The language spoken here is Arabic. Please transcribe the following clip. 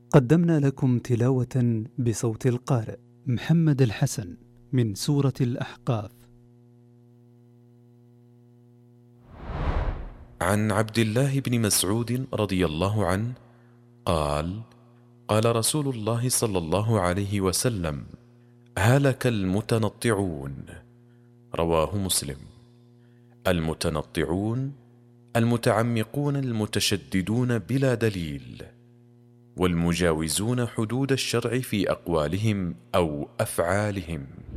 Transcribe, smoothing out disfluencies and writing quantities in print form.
قدمنا لكم تلاوة بصوت القارئ محمد الحسن من سورة الأحقاف. عن عبد الله بن مسعود رضي الله عنه قال: قال رسول الله صلى الله عليه وسلم: هلك المتنطعون. رواه مسلم. المتنطعون المتعمقون المتشددون بلا دليل، والمجاوزون حدود الشرع في أقوالهم أو أفعالهم.